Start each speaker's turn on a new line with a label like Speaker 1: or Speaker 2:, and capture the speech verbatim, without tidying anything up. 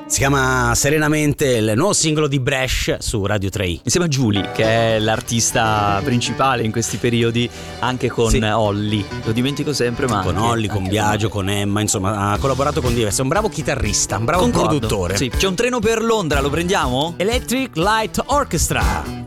Speaker 1: Si chiama Serenamente, il nuovo singolo di Bresh su Radio tre i.
Speaker 2: Insieme a Giulia, che è l'artista principale in questi periodi, anche con sì. Olli. Lo dimentico sempre, ma
Speaker 1: con Olli, con Biagio, con Emma, insomma, ha collaborato con diversi. È un bravo chitarrista, un bravo
Speaker 2: Concordo.
Speaker 1: produttore.
Speaker 2: Sì, c'è un treno per Londra, lo prendiamo?
Speaker 1: Electric Light Orchestra.